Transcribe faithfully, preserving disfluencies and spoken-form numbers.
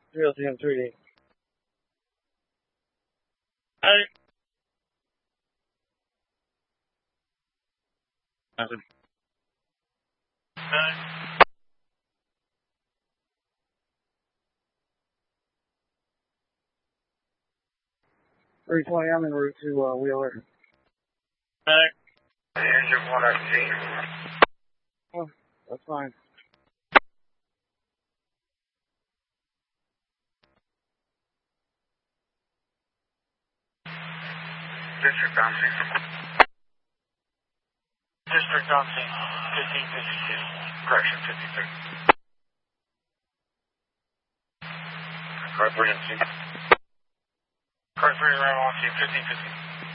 Real Team three D. Alright. Nothing. Alright. three twenty, I'm en route to uh, Wheeler. Alright. Here's your one I see. Oh, that's fine. District on scene. District on scene. fifteen fifty-two. Correction, fifty-three. Car three on scene. Car three around on scene, fifteen fifty.